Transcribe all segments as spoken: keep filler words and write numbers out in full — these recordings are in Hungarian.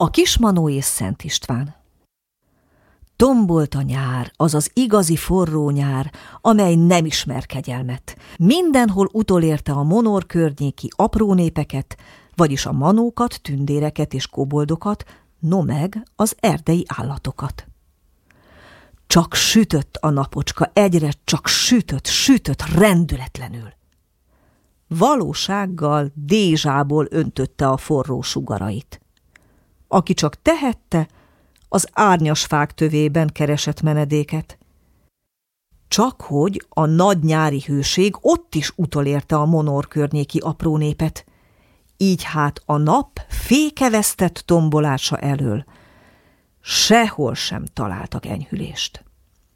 A Kismanó és Szent István. Tombolt a nyár, az az igazi forró nyár, amely nem ismer kegyelmet. Mindenhol utolérte a Monor környéki apró népeket, vagyis a manókat, tündéreket és koboldokat, no meg az erdei állatokat. Csak sütött a napocska, egyre csak sütött, sütött rendületlenül. Valósággal dézsából öntötte a forró sugarait. Aki csak tehette, az árnyas fák tövében keresett menedéket. Csakhogy a nagy nyári hőség ott is utolérte a Monor környéki apró népet, így hát a nap fékevesztett tombolása elől sehol sem találtak enyhülést.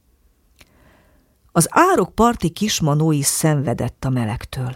Az árokparti Kismanó is szenvedett a melegtől.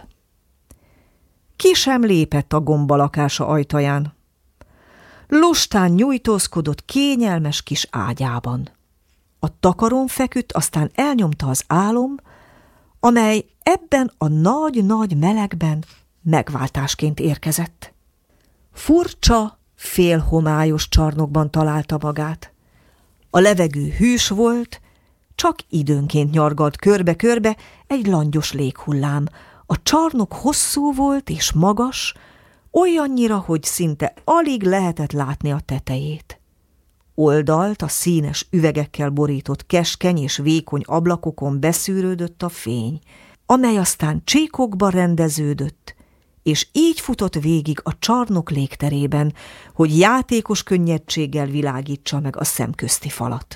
Ki sem lépett a gombalakása ajtaján. Lustán nyújtózkodott kényelmes kis ágyában. A takaron feküdt, aztán elnyomta az álom, amely ebben a nagy-nagy melegben megváltásként érkezett. Furcsa, félhomályos csarnokban találta magát. A levegő hűs volt, csak időnként nyargalt körbe-körbe egy langyos léghullám. A csarnok hosszú volt és magas, olyannyira, hogy szinte alig lehetett látni a tetejét. Oldalt a színes üvegekkel borított keskeny és vékony ablakokon beszűrődött a fény, amely aztán csíkokba rendeződött, és így futott végig a csarnok légterében, hogy játékos könnyedséggel világítsa meg a szemközti falat.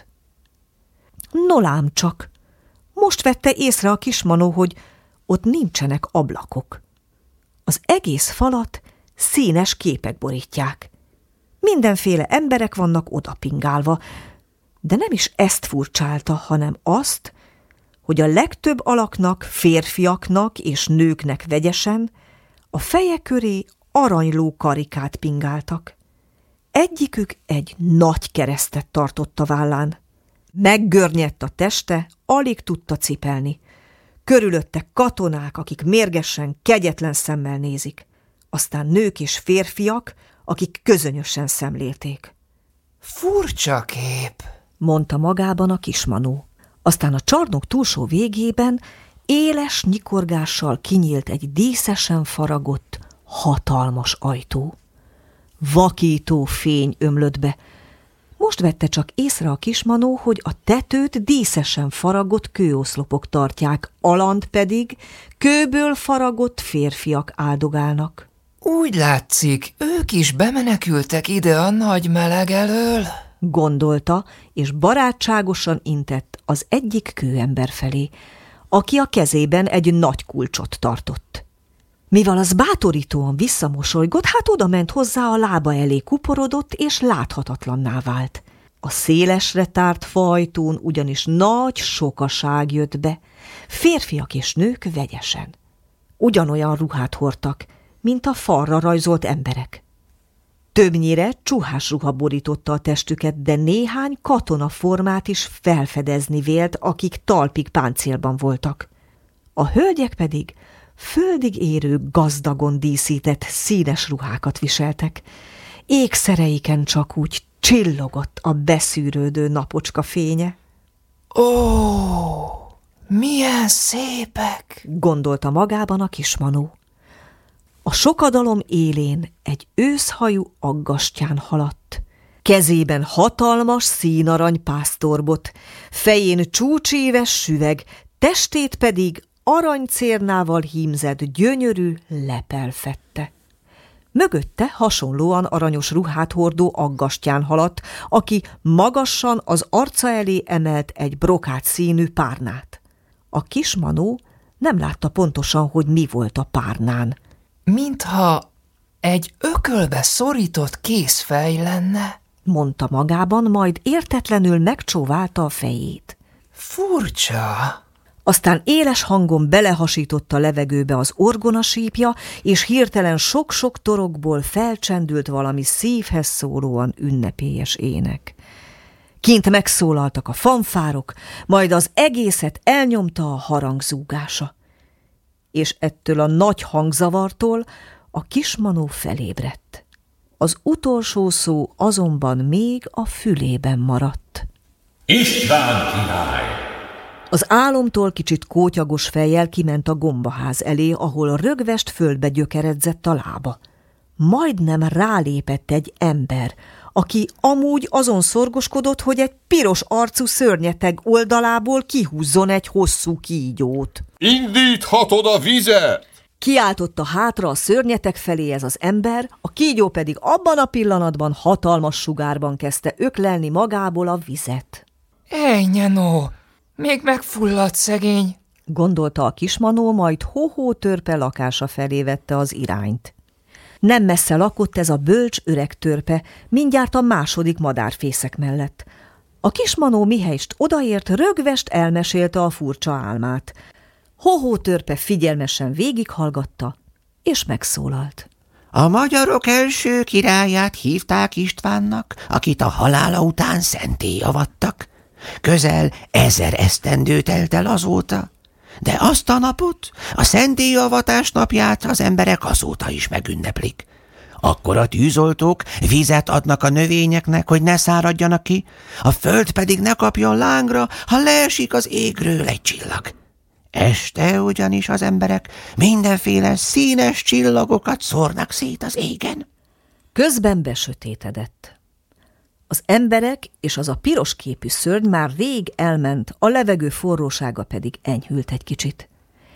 No lám csak, most vette észre a Kismanó, hogy ott nincsenek ablakok. Az egész falat színes képek borítják. Mindenféle emberek vannak odapingálva, de nem is ezt furcsálta, hanem azt, hogy a legtöbb alaknak, férfiaknak és nőknek vegyesen a feje köré aranyló karikát pingáltak. Egyikük egy nagy keresztet tartott a vállán. Meggörnyedt a teste, alig tudta cipelni. Körülötte katonák, akik mérgesen, kegyetlen szemmel nézik. Aztán nők és férfiak, akik közönösen szemlélték. Furcsa kép, mondta magában a Kismanó. Aztán a csarnok túlsó végében éles nyikorgással kinyílt egy díszesen faragott, hatalmas ajtó. Vakító fény ömlött be. Most vette csak észre a Kismanó, hogy a tetőt díszesen faragott kőoszlopok tartják, alant pedig kőből faragott férfiak áldogálnak. Úgy látszik, ők is bemenekültek ide a nagy meleg elől, gondolta, és barátságosan intett az egyik kőember felé, aki a kezében egy nagy kulcsot tartott. Mivel az bátorítóan visszamosolygott, hát oda ment hozzá, a lába elé kuporodott, és láthatatlanná vált. A szélesre tárt faajtón ugyanis nagy sokaság jött be, férfiak és nők vegyesen. Ugyanolyan ruhát hordtak, mint a falra rajzolt emberek. Többnyire csuhás ruha borította a testüket, de néhány katonaformát is felfedezni vélt, akik talpig páncélban voltak. A hölgyek pedig földig érő, gazdagon díszített, színes ruhákat viseltek. Ékszereiken csak úgy csillogott a beszűrődő napocska fénye. Ó, milyen szépek, gondolta magában a Kismanó. A sokadalom élén egy őszhajú aggastyán haladt. Kezében hatalmas színarany pásztorbot, fején csúcsíves süveg, testét pedig aranycérnával hímzett gyönyörű lepel fedte. Mögötte hasonlóan aranyos ruhát hordó aggastyán haladt, aki magasan az arca elé emelt egy brokát színű párnát. A Kismanó nem látta pontosan, hogy mi volt a párnán. Mintha egy ökölbe szorított kézfej lenne, mondta magában, majd értetlenül megcsóválta a fejét. Furcsa. Aztán éles hangon belehasította a levegőbe az orgonasípja, és hirtelen sok-sok torokból felcsendült valami szívhez szólóan ünnepélyes ének. Kint megszólaltak a fanfárok, majd az egészet elnyomta a harang zúgása. És ettől a nagy hangzavartól a Kismanó felébredt. Az utolsó szó azonban még a fülében maradt. István király! Az álomtól kicsit kótyagos fejjel kiment a gombaház elé, ahol rögvest földbe gyökeredzett a lába. Majdnem rálépett egy ember, aki amúgy azon szorgoskodott, hogy egy piros arcú szörnyeteg oldalából kihúzzon egy hosszú kígyót. Indíthatod a vizet! Kiáltotta hátra a szörnyeteg felé ez az ember, a kígyó pedig abban a pillanatban hatalmas sugárban kezdte öklelni magából a vizet. Ej, Nyenó, még megfulladt szegény, gondolta a kismanó, majd Hóhó törpe lakása felé vette az irányt. Nem messze lakott ez a bölcs öreg törpe, mindjárt a második madárfészek mellett. A kismanó mihelyst odaért, rögvest elmesélte a furcsa álmát. Hóhó törpe figyelmesen végighallgatta, és megszólalt. A magyarok első királyát hívták Istvánnak, akit a halála után szentté avattak. Közel ezer esztendő telt el azóta, de azt a napot, a szentélyavatás napját az emberek azóta is megünneplik. Akkor a tűzoltók vizet adnak a növényeknek, hogy ne száradjanak ki, a föld pedig ne kapjon lángra, ha leesik az égről egy csillag. Este ugyanis az emberek mindenféle színes csillagokat szórnak szét az égen. Közben besötétedett. Az emberek és az a piros képű szörny már rég elment, a levegő forrósága pedig enyhült egy kicsit.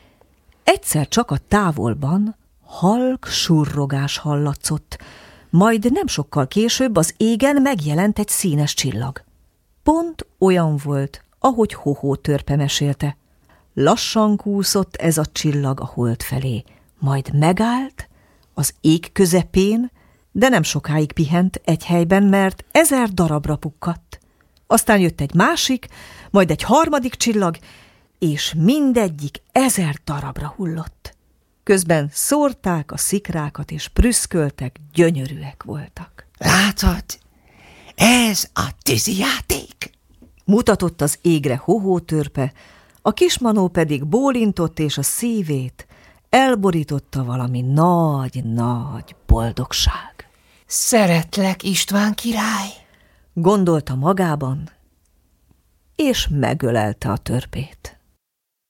Egyszer csak a távolban halk surrogás hallatszott, majd nem sokkal később az égen megjelent egy színes csillag. Pont olyan volt, ahogy Hóhó törpe mesélte. Lassan kúszott ez a csillag a hold felé, majd megállt az ég közepén, de nem sokáig pihent egy helyben, mert ezer darabra pukkadt. Aztán jött egy másik, majd egy harmadik csillag, és mindegyik ezer darabra hullott. Közben szórták a szikrákat, és prüszköltek, gyönyörűek voltak. Látod, ez a tűzijáték! Mutatott az égre Hóhó törpe, a kismanó pedig bólintott, és a szívét elborította valami nagy-nagy boldogság. Szeretlek, István király, gondolta magában, és megölelte a törpét.